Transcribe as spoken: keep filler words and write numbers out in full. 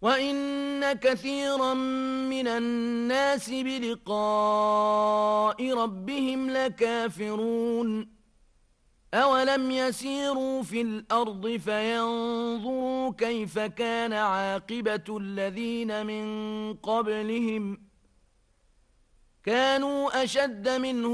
وَإِنَّ كَثِيرًا مِنَ النَّاسِ بِلِقَاءِ رَبِّهِمْ لَكَافِرُونَ أَوَلَمْ يَسِيرُوا فِي الْأَرْضِ فَيَنظُرُوا كَيْفَ كَانَ عَاقِبَةُ الَّذِينَ مِن قَبْلِهِمْ كَانُوا أَشَدَّ مِنْهُمْ